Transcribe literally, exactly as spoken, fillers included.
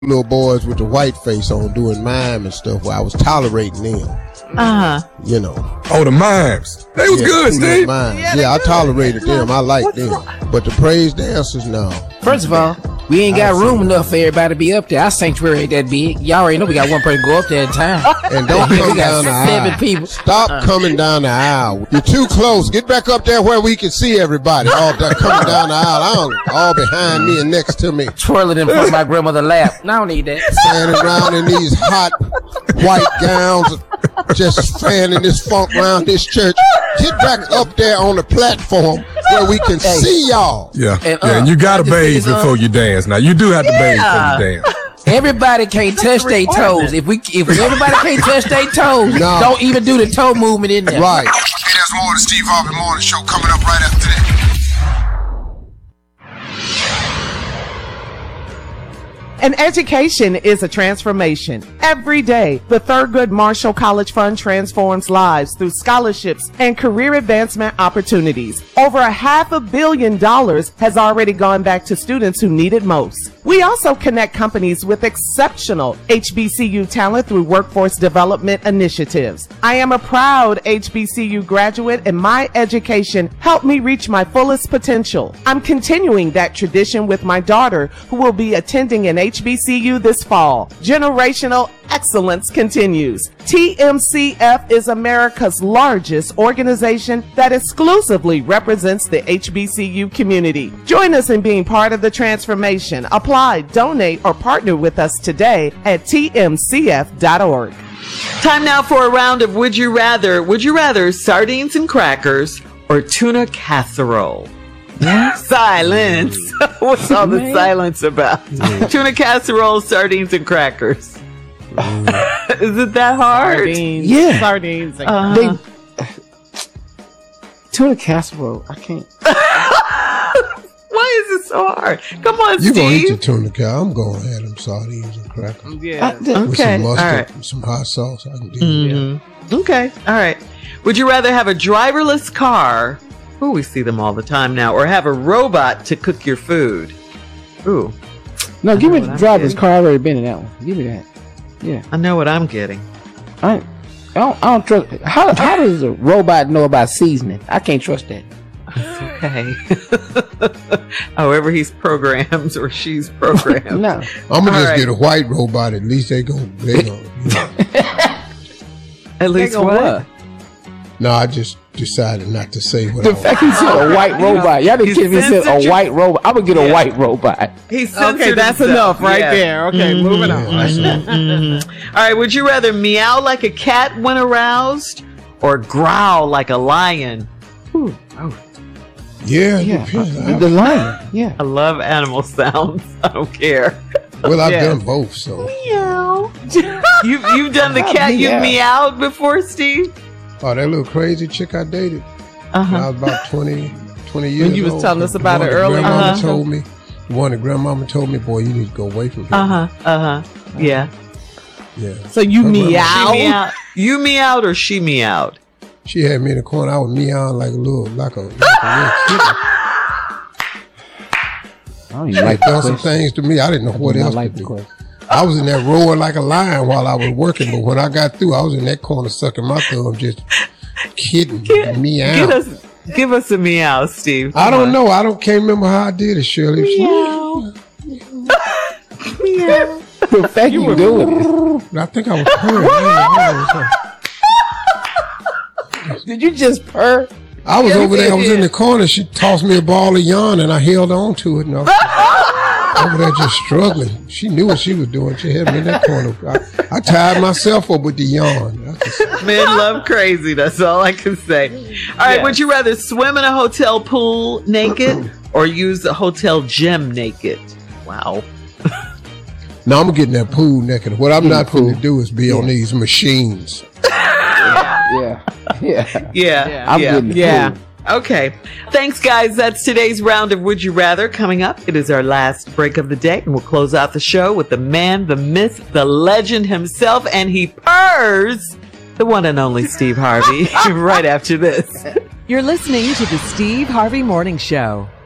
little boys with the white face on doing mime and stuff where I was tolerating them. Uh-huh. You know. Oh, the mimes. They was yeah, good, Steve. Yeah, yeah I tolerated them. I liked them. But the praise dancers, no. First of all, we ain't got room enough for everybody to be up there. Our sanctuary ain't that big. Y'all already know we got one person go up there at a time. And don't come down the seven aisle. people. Stop uh. coming down the aisle. You're too close. Get back up there where we can see everybody. All that coming down the aisle. I don't, all behind me and next to me. Twirling in front of my grandmother's lap. I don't need that. Standing around in these hot white gowns, just fanning this funk around this church. Get back up there on the platform where we can hey. see y'all. Yeah, and, uh, yeah, and you gotta bathe uh, before you dance. Now you do have to bathe yeah. before you dance. Everybody can't touch their toes. If we, if everybody can't touch their toes, no. don't even do the toe movement in there. Right. Hey, there's more of the Steve Harvey Morning Show coming up right after that. An education is a transformation. Every day, the Thurgood Marshall College Fund transforms lives through scholarships and career advancement opportunities. Over a half a billion dollars has already gone back to students who need it most. We also connect companies with exceptional H B C U talent through workforce development initiatives. I am a proud H B C U graduate, and my education helped me reach my fullest potential. I'm continuing that tradition with my daughter, who will be attending an H B C U this fall. Generational excellence continues. T M C F is America's largest organization that exclusively represents the H B C U community. Join us in being part of the transformation. Apply, donate, or partner with us today at T M C F dot org. Time now for a round of Would You Rather. Would you rather sardines and crackers or tuna casserole? Silence. What's all the Man. silence about? Yeah. Tuna casserole, sardines, and crackers. Mm. Is it that hard? Sardines. Yeah. Sardines. And uh, they, tuna casserole. I can't. Why is it so hard? Come on, you Steve. You gonna eat your tuna cow? I'm gonna have them sardines and crackers. Yeah. With okay. some mustard, all right. and some hot sauce. I can do mm-hmm. that. Okay. All right. Would you rather have a driverless car? Ooh, we see them all the time now. Or have a robot to cook your food? Ooh. No, give me the driverless car. I've already been in that one. Give me that. Yeah. I know what I'm getting. I, I don't. I don't trust. How how does a robot know about seasoning? I can't trust that. Okay. However he's programmed or she's programmed. No. I'm gonna All just right. get a white robot. At least they go. They go. You know. At least what? what? No, I just decided not to say what. The fact he said a white robot. Y'all didn't kidding me. Said a your... white robot. I'm gonna get a yeah. white robot. He's okay. That's himself. enough right yeah. there. Okay, mm-hmm. moving on. Mm-hmm. All right. Would you rather meow like a cat when aroused or growl like a lion? Ooh. Oh. Yeah, yeah. Uh, the lion. Yeah. I love animal sounds. I don't care. Well, I've yeah. done both, so. Meow. you've you've done the cat. You've meowed before, Steve. Oh, that little crazy chick I dated. Uh-huh. When I was about twenty, twenty years old. When you was telling us about it earlier. Grandmama uh-huh. told me. The one that grandmama told me, boy, you need to go away from her. Uh huh. Uh huh. Yeah. Yeah. So you Her meow? meow? You meowed or she meowed? She had me in the corner. I was meowing like a little, like a, like a little I don't even like done some things to me. I didn't know what else like to do. I was in there roaring like a lion while I was working, but when I got through, I was in that corner sucking my thumb, just kidding me out. Give us, give us a meow, Steve. Come I don't on. know. I don't can't remember how I did it, Shirley. Meow. Meow. The fact you, you doing it. I think I was purring. Did you just purr? I was over there. I was in the corner. She tossed me a ball of yarn, and I held on to it. And I was over there just struggling. She knew what she was doing. She had me in that corner. I, I tied myself up with the yarn. Men love crazy. That's all I can say. All right. Yes. Would you rather swim in a hotel pool naked or use a hotel gym naked? Wow. No, I'm getting that pool naked. What I'm not going to do is be yeah. on these machines. Yeah. Yeah. Yeah. Yeah. I'm yeah. getting the yeah. pool. Okay. Thanks, guys. That's today's round of Would You Rather. Coming up, it is our last break of the day, and we'll close out the show with the man, the myth, the legend himself, and he purrs, the one and only Steve Harvey, right after this. You're listening to the Steve Harvey Morning Show.